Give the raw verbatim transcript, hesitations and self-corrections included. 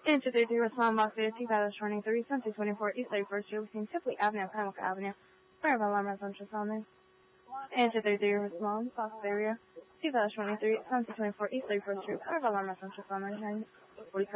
And two thirty-three West Monmouth Street, two thousand twenty-three, Sunset twenty-four, East thirty-first Street, between Tipley Avenue and Pembroke Avenue. Fire alarm residential summons. And two thirty-three West Monmouth area, two thousand twenty-three, Sunset twenty-four, East thirty-first Street, fire alarm residential summons.